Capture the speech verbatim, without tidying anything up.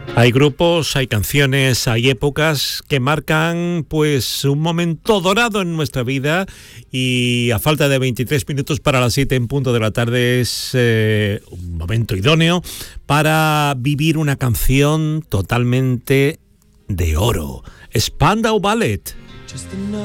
Hay grupos, hay canciones, hay épocas que marcan pues un momento dorado en nuestra vida, y a falta de veintitrés minutos para las siete en punto de la tarde es eh, un momento idóneo para vivir una canción totalmente de oro. Spandau Ballet.